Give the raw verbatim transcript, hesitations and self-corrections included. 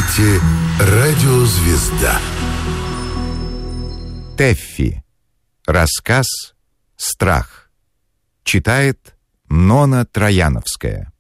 слушаете «Радиозвезда». Тэффи. Рассказ «Страх». Читает Нона Трояновская.